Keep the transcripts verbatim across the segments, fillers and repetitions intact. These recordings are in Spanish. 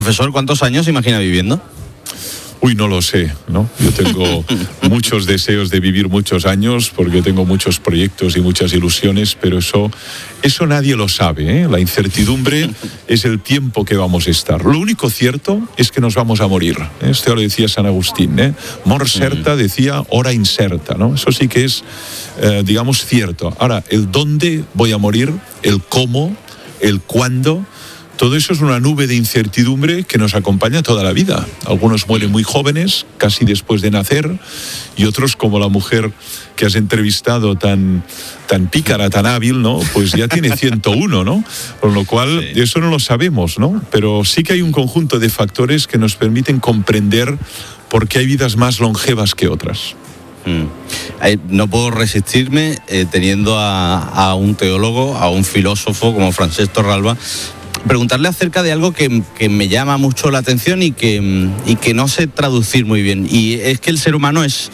Profesor, ¿cuántos años se imagina viviendo? Uy, no lo sé, ¿no? Yo tengo muchos deseos de vivir muchos años porque tengo muchos proyectos y muchas ilusiones, pero eso, eso nadie lo sabe, ¿eh? La incertidumbre es el tiempo que vamos a estar. Lo único cierto es que nos vamos a morir. Esto lo decía San Agustín, ¿eh? Mors certa decía hora incerta, ¿no? Eso sí que es, eh, digamos, cierto. Ahora, el dónde voy a morir, el cómo, el cuándo, todo eso es una nube de incertidumbre que nos acompaña toda la vida. Algunos mueren muy jóvenes, casi después de nacer, y otros, como la mujer que has entrevistado, tan, tan pícara, tan hábil, ¿no? Pues ya tiene ciento uno, ¿no? Por lo cual, sí, eso no lo sabemos, ¿no? Pero sí que hay un conjunto de factores que nos permiten comprender por qué hay vidas más longevas que otras. No puedo resistirme, eh, teniendo a, a un teólogo, a un filósofo como Francesc Torralba, preguntarle acerca de algo que, que me llama mucho la atención y que, y que no sé traducir muy bien. Y es que el ser humano es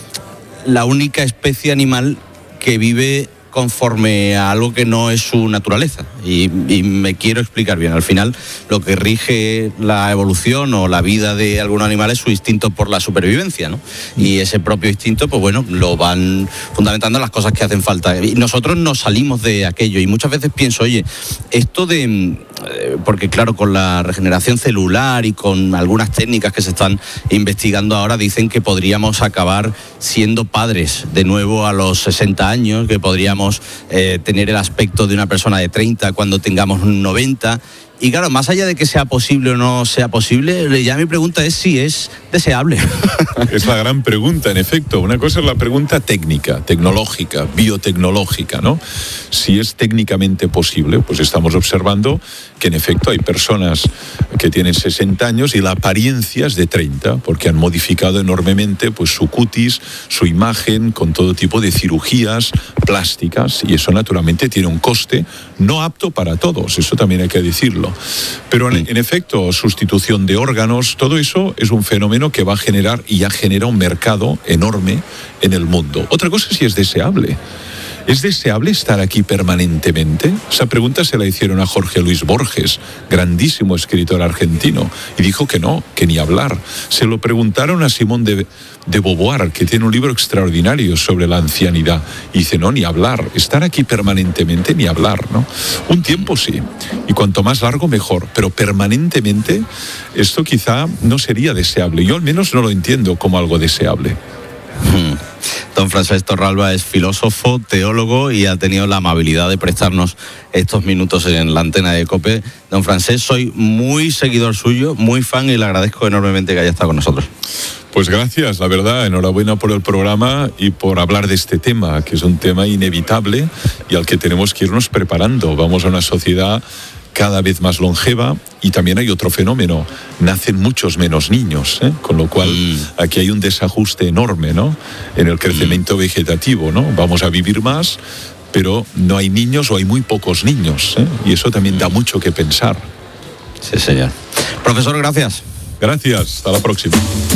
la única especie animal que vive conforme a algo que no es su naturaleza. Y, y me quiero explicar bien. Al final, lo que rige la evolución o la vida de algunos animales es su instinto por la supervivencia, ¿no? Y ese propio instinto, pues bueno, lo van fundamentando las cosas que hacen falta. Y nosotros nos salimos de aquello. Y muchas veces pienso, oye, esto de... Porque claro, con la regeneración celular y con algunas técnicas que se están investigando ahora, dicen que podríamos acabar siendo padres de nuevo a los sesenta años, que podríamos eh, tener el aspecto de una persona de treinta cuando tengamos noventa. Y claro, más allá de que sea posible o no sea posible, ya mi pregunta es si es deseable. Es la gran pregunta, en efecto. Una cosa es la pregunta técnica, tecnológica, biotecnológica, ¿no? Si es técnicamente posible, pues estamos observando que en efecto hay personas que tienen sesenta años y la apariencia es de treinta, porque han modificado enormemente pues su cutis, su imagen, con todo tipo de cirugías plásticas, y eso naturalmente tiene un coste no apto para todos, eso también hay que decirlo. Pero en, en efecto, sustitución de órganos, todo eso es un fenómeno que va a generar y ya genera un mercado enorme en el mundo. Otra cosa es si es deseable. ¿Es deseable estar aquí permanentemente? Esa pregunta se la hicieron a Jorge Luis Borges, grandísimo escritor argentino, y dijo que no, que ni hablar. Se lo preguntaron a Simón de, de Beauvoir, que tiene un libro extraordinario sobre la ancianidad, y dice, no, ni hablar, estar aquí permanentemente, ni hablar, ¿no? Un tiempo sí, y cuanto más largo mejor, pero permanentemente esto quizá no sería deseable. Yo al menos no lo entiendo como algo deseable. Hmm. Don Francesc Torralba es filósofo, teólogo y ha tenido la amabilidad de prestarnos estos minutos en la antena de COPE. Don Francesc, soy muy seguidor suyo, muy fan, y le agradezco enormemente que haya estado con nosotros. Pues gracias, la verdad, enhorabuena por el programa y por hablar de este tema, que es un tema inevitable y al que tenemos que irnos preparando. Vamos a una sociedad cada vez más longeva, y también hay otro fenómeno, nacen muchos menos niños, ¿eh? Con lo cual mm. aquí hay un desajuste enorme, ¿no? En el crecimiento mm. vegetativo, ¿no? Vamos a vivir más, pero no hay niños o hay muy pocos niños, ¿eh? Y eso también da mucho que pensar. Sí, señor. Profesor, gracias. Gracias, hasta la próxima.